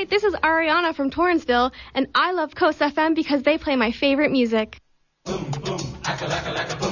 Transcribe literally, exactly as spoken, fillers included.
Hi, this is Ariana from Torrensville, and I love Coast F M because they play my favorite music. Boom, boom, acca, lacka, lacka,